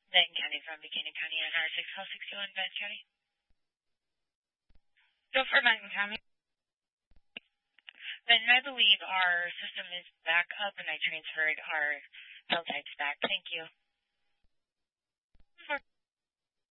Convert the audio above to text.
Benton County from Buchanan County on R6 Call 61 Benton County. Go for Benton County. Benton, I believe our system is back up and I transferred our cell types back. Thank you.